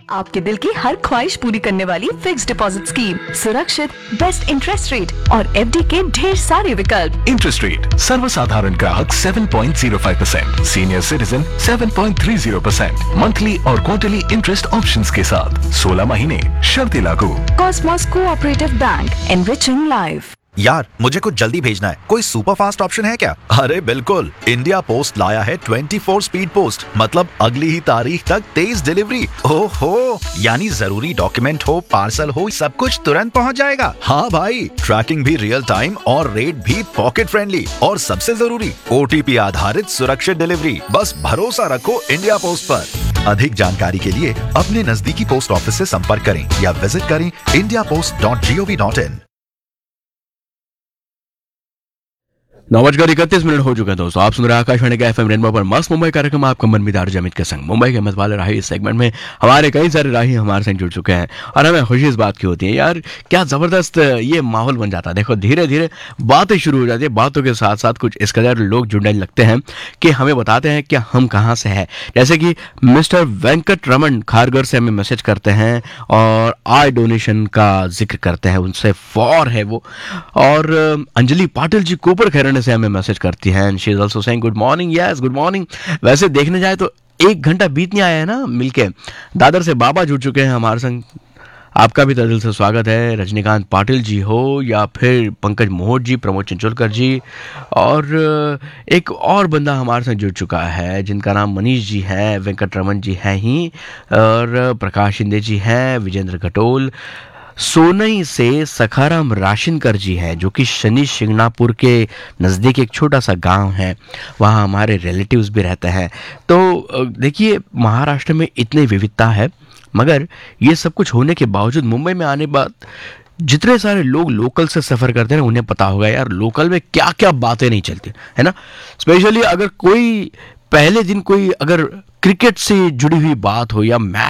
आपके दिल की हर ख्वाहिश पूरी करने वाली फिक्स डिपॉजिट स्कीम, सुरक्षित, बेस्ट इंटरेस्ट रेट और एफडी के ढेर सारे विकल्प। इंटरेस्ट रेट सर्वसाधारण ग्राहक 7.05%, सीनियर सिटीजन 7.30%, मंथली और क्वार्टरली इंटरेस्ट ऑप्शंस के साथ 16 महीने, शर्तें लागू। Cosmos cooperative bank, enriching life. यार, मुझे कुछ जल्दी भेजना है। कोई सुपर फास्ट ऑप्शन है क्या? अरे बिल्कुल, इंडिया पोस्ट लाया है 24 स्पीड पोस्ट, मतलब अगली ही तारीख तक तेज डिलीवरी। ओहो, यानी जरूरी डॉक्यूमेंट हो, पार्सल हो, सब कुछ तुरंत पहुंच जाएगा। हाँ भाई, ट्रैकिंग भी रियल टाइम और रेट भी पॉकेट फ्रेंडली, और सबसे जरूरी OTP आधारित सुरक्षित डिलीवरी। बस भरोसा रखो इंडिया पोस्ट पर। अधिक जानकारी के लिए अपने नजदीकी पोस्ट ऑफिस से संपर्क करें या विजिट करें indiapost.gov.in। 9:31 हो चुके हैं दोस्तों। आप सुन रहे हैं आकाशवाणी का FM रेनबो पर मस्त मुंबई कार्यक्रम, आपका मनमीदार जमित के संग। मुंबई के मत वाले राही इस सेगमेंट में हमारे कई सारे राही हमारे संग जुड़ चुके हैं और हमें खुशी इस बात की होती है यार, क्या जबरदस्त ये माहौल बन जाता है। देखो, धीरे धीरे बातें शुरू हो जाती है, बातों के साथ साथ कुछ इस कदर लोग जुड़ने लगते हैं कि हमें बताते हैं कि हम कहाँ से हैं। जैसे कि मिस्टर वेंकट रमन खारगर से हमें मैसेज करते हैं और आई डोनेशन का जिक्र करते हैं, उनसे फॉर है वो। और अंजलि पाटिल जी कोपर खैरन से हमें मैसेज करती हैं, she is also saying good morning. Yes, good morning. वैसे देखने जाए तो 1 घंटा बीत नहीं आया है ना मिलके। दादर से बाबा जुड़ चुके हैं हमारे संग, आपका भी दिल से स्वागत है। रजनीकांत पाटिल जी हो या फिर पंकज मोहट जी, प्रमोद चिंचोलकर जी, और एक और बंदा हमारे साथ जुड़ चुका है जिनका नाम मनीष जी है, वेंकट रमन जी हैं ही, और प्रकाश शिंदे जी हैं, विजेंद्र घटोल, सोनई से सखाराम राशिनकर जी है जो कि शनि शिंगणापुर के नज़दीक एक छोटा सा गांव है, वहाँ हमारे रिलेटिव्स भी रहते हैं। तो देखिए, महाराष्ट्र में इतनी विविधता है, मगर ये सब कुछ होने के बावजूद मुंबई में आने बाद जितने सारे लोग लोकल से सफ़र करते हैं उन्हें पता होगा यार लोकल में क्या क्या बातें नहीं चलती है ना। स्पेशली अगर कोई पहले दिन कोई अगर क्रिकेट से जुड़ी हुई बात हो या मैच